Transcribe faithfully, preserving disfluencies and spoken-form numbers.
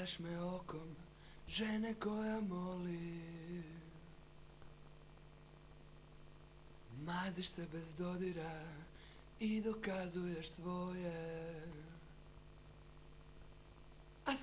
Gledaš me okom žene koja moli, maziš se bez dodira i dokazuješ svoje.